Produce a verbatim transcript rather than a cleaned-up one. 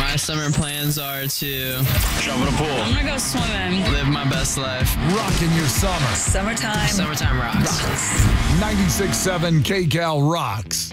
My summer plans are to jump in a pool. I'm gonna go swimming. Live my best life. Rocking your summer. Summertime. Summertime rocks. Rocks. ninety-six point seven K Cal rocks.